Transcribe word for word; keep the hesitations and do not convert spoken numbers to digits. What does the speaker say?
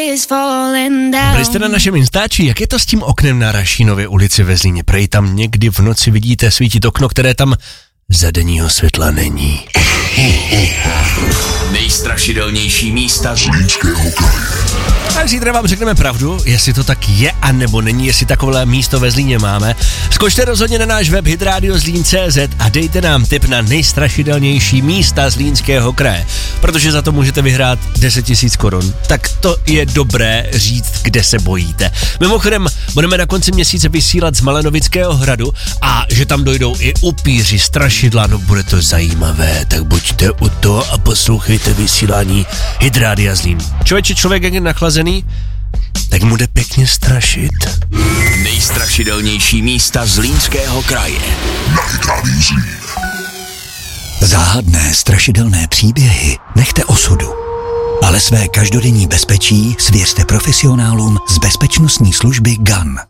Byli jste na našem Instači, jak je to s tím oknem na Rašínově ulici ve Zlíně? Prej tam někdy v noci vidíte svítit okno, které tam za denního světla není. Nejstrašidelnější místa Zlínského kraje. A zítra vám řekneme pravdu, jestli to tak je a nebo není, jestli takové místo ve Zlíně máme. Skočte rozhodně na náš web hitradio.zlín tečka cé zet a dejte nám tip na nejstrašidelnější místa Zlínského kraje, protože za to můžete vyhrát deset tisíc korun. Tak to je dobré říct, kde se bojíte. Mimochodem, budeme na konci měsíce vysílat z Malenovického hradu a že tam dojdou i upíři, strašidla, no bude to zajímavé, tak buďte u toho a poslouchejte vysílání Hydrádia Zlín. Člověče, člověk jak je nachlazený, tak mu jde pěkně strašit. Nejstrašidelnější místa Zlínského kraje. Na Hydrádiu Zlín. Záhadné, strašidelné příběhy nechte osudu. Ale své každodenní bezpečí svěřte profesionálům z bezpečnostní služby G A N.